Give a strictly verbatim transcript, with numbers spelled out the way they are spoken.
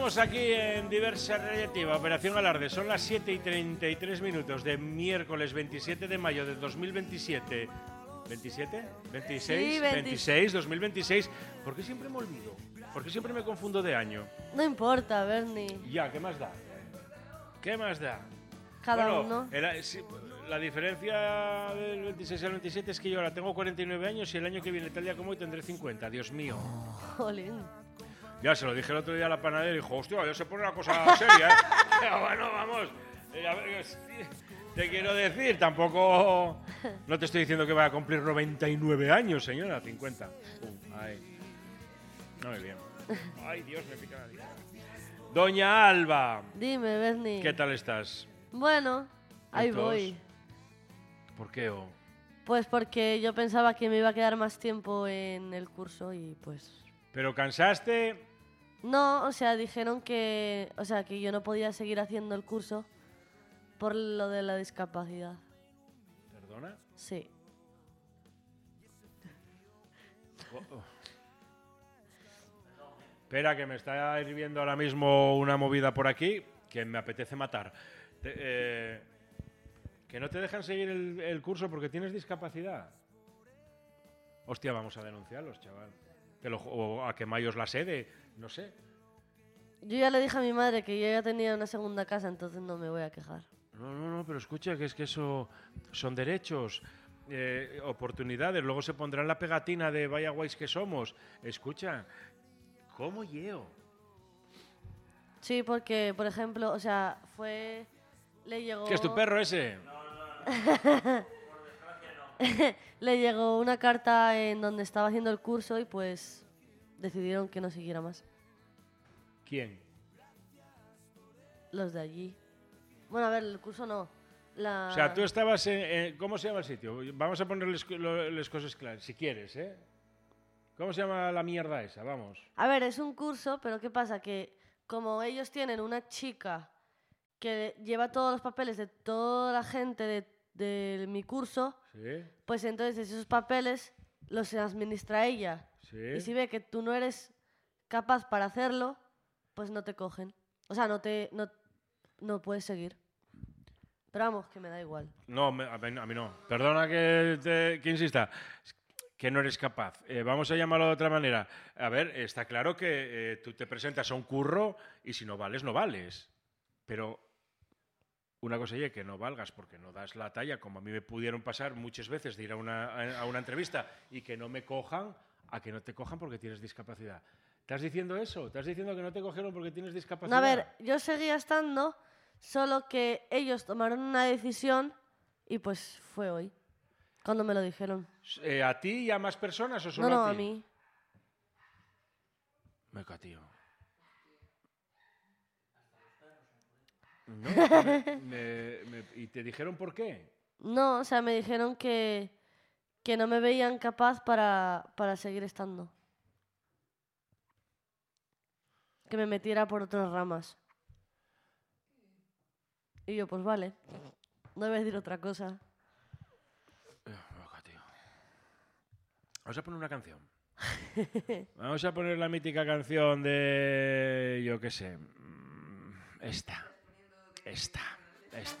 Estamos aquí en Diversa Relativa, Operación Alarde. Son las siete y treinta y tres minutos de miércoles veintisiete de mayo de dos mil veintisiete. ¿veintisiete? ¿veintiséis? Sí, veinte... veintiséis, dos mil veintiséis. ¿Por qué siempre me olvido? ¿Por qué siempre me confundo de año? No importa, Bernie. Ya, ¿qué más da? ¿Qué más da? Cada bueno, uno. El, sí, la diferencia del veintiséis al veintisiete es que yo ahora tengo cuarenta y nueve años y el año que viene, tal día como hoy, tendré cincuenta. Dios mío. Jolín. Ya, se lo dije el otro día a la panadera y dijo, hostia, ya se pone la cosa seria, ¿eh? Pero bueno, vamos. A ver, te quiero decir, tampoco... No te estoy diciendo que vaya a cumplir noventa y nueve años, señora, cincuenta. Uh, ay. Muy bien. Ay, Dios, me pica la nariz. Doña Alba. Dime, Bernie. ¿Qué tal estás? Bueno, ahí ¿Entonces? voy. ¿Por qué? Oh? Pues porque yo pensaba que me iba a quedar más tiempo en el curso y pues... ¿Pero cansaste? No, o sea, dijeron que... O sea, que yo no podía seguir haciendo el curso por lo de la discapacidad. ¿Perdona? Sí. Oh, oh. Espera, que me está hirviendo ahora mismo una movida por aquí que me apetece matar. Te, eh, que no te dejan seguir el, el curso porque tienes discapacidad. Hostia, vamos a denunciarlos, chaval. Que lo, o a quemallos la sede, no sé. Yo ya le dije a mi madre que yo ya tenía una segunda casa, entonces no me voy a quejar. No, no, no, pero escucha, que es que eso son derechos, eh, oportunidades. Luego se pondrán la pegatina de vaya guays que somos. Escucha, ¿cómo llevo? Sí, porque, por ejemplo, o sea, fue... Le llegó... ¿Qué es tu perro ese? No, no, no. Por desgracia no. Le llegó una carta en donde estaba haciendo el curso y pues decidieron que no siguiera más. ¿Quién? Los de allí. Bueno, a ver, el curso no. La... O sea, tú estabas en, en... ¿Cómo se llama el sitio? Vamos a ponerles lo, las cosas claras, si quieres, ¿eh? ¿Cómo se llama la mierda esa? Vamos. A ver, es un curso, pero ¿qué pasa? Que como ellos tienen una chica que lleva todos los papeles de toda la gente de, de mi curso, ¿Sí? pues entonces esos papeles los administra ella. ¿Sí? Y si ve que tú no eres capaz para hacerlo, pues no te cogen. O sea, no te no, no puedes seguir. Pero vamos, que me da igual. No, me, a, mí, a mí no. Perdona que, te, que insista. Que no eres capaz. Eh, vamos a llamarlo de otra manera. A ver, está claro que eh, tú te presentas a un curro y si no vales, no vales. Pero una cosa es que no valgas porque no das la talla, como a mí me pudieron pasar muchas veces de ir a una, a una entrevista y que no me cojan, a que no te cojan porque tienes discapacidad. ¿Estás diciendo eso? ¿Estás diciendo que no te cogieron porque tienes discapacidad? No, a ver, yo seguía estando, solo que ellos tomaron una decisión y pues fue hoy, cuando me lo dijeron. Eh, ¿A ti y a más personas o solo No, no, a ti? a mí. Meca, tío. No, me, me, me, ¿y te dijeron por qué? No, o sea, me dijeron que, que no me veían capaz para, para seguir estando. Que me metiera por otras ramas. Y yo, pues vale. No voy a decir otra cosa. Meca, tío. Vamos a poner una canción. Vamos a poner la mítica canción de... Yo qué sé. Esta. Esta. Esta.